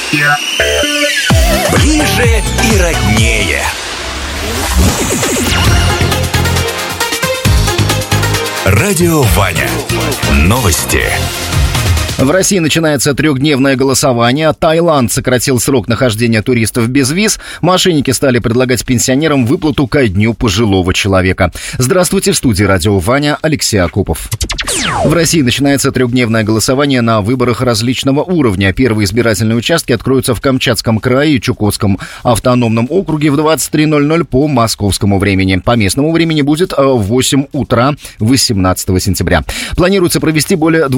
Ближе и роднее. Радио Ваня. Новости. В России начинается трехдневное голосование. Таиланд сократил срок нахождения туристов без виз. Мошенники стали предлагать пенсионерам выплату ко дню пожилого человека. Здравствуйте, в студии Радио Ваня, Алексей Акупов. В России начинается трехдневное голосование на выборах различного уровня. Первые избирательные участки откроются в Камчатском крае и Чукотском автономном округе в 23:00 по московскому времени. По местному времени будет в 8 утра 18 сентября. Планируется провести более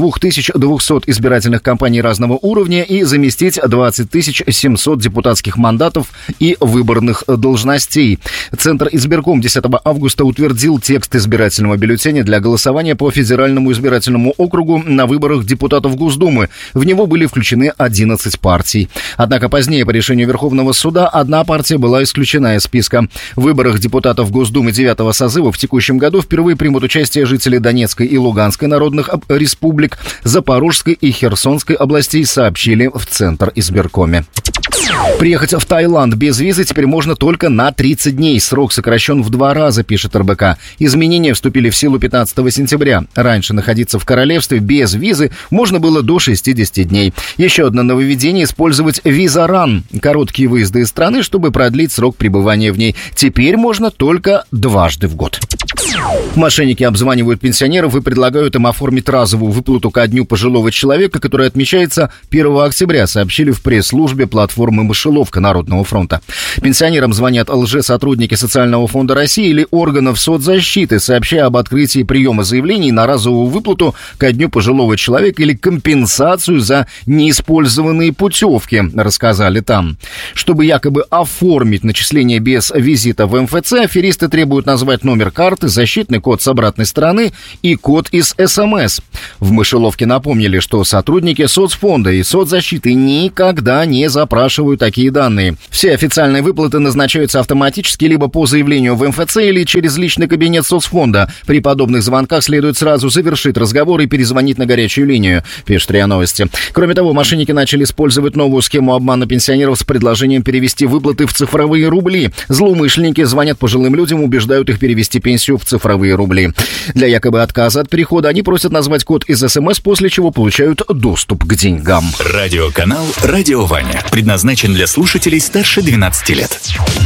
2200 избирательных кампаний разного уровня и заместить 20 700 депутатских мандатов и выборных должностей. Центр избирком 10 августа утвердил текст избирательного бюллетеня для голосования по федеральному избирательному округу на выборах депутатов Госдумы. В него были включены 11 партий. Однако позднее по решению Верховного суда одна партия была исключена из списка. В выборах депутатов Госдумы 9-го созыва в текущем году впервые примут участие жители Донецкой и Луганской народных республик, Запорожской и Херсонской областей, сообщили в Центр избиркоме. Приехать в Таиланд без визы теперь можно только на 30 дней. Срок сокращен в 2 раза, пишет РБК. Изменения вступили в силу 15 сентября. Раньше находиться в королевстве без визы можно было до 60 дней. Еще одно нововведение — использовать визаран. Короткие выезды из страны, чтобы продлить срок пребывания в ней. Теперь можно только дважды в год. Мошенники обзванивают пенсионеров и предлагают им оформить разовую выплату ко дню пожилого человека, которая отмечается 1 октября, сообщили в пресс-службе платформы «Мышеловка» Народного фронта. Пенсионерам звонят лжесотрудники Социального фонда России или органов соцзащиты, сообщая об открытии приема заявлений на разовую выплату ко дню пожилого человека или компенсацию за неиспользованные путевки, рассказали там. Чтобы якобы оформить начисление без визита в МФЦ, аферисты требуют назвать номер карты, защитный код с обратной стороны и код из СМС. В Мышеловке напомнили, что сотрудники соцфонда и соцзащиты никогда не запрашивают такие данные. Все официальные выплаты назначаются автоматически либо по заявлению в МФЦ или через личный кабинет соцфонда. При подобных звонках следует сразу завершить разговор и перезвонить на горячую линию, пишет РИА Новости. Кроме того, мошенники начали использовать новую схему обмана пенсионеров с предложением перевести выплаты в цифровые рубли. Злоумышленники звонят пожилым людям, убеждают их перевести пенсию в цифровые рубли. Для якобы отказа от перехода они просят назвать код из СМС, после чего получают доступ к деньгам. Радиоканал «Радио Ваня» предназначен для слушателей старше 12 лет.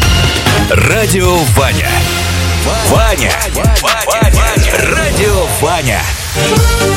Радио Ваня. Ваня. Радио Ваня.